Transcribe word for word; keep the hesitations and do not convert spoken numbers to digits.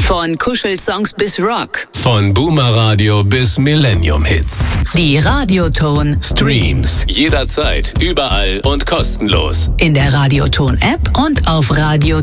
Von Kuschelsongs bis Rock. Von Boomer Radio bis Millennium Hits. Die Radioton Streams jederzeit, überall und kostenlos. in der Radioton App und auf Radio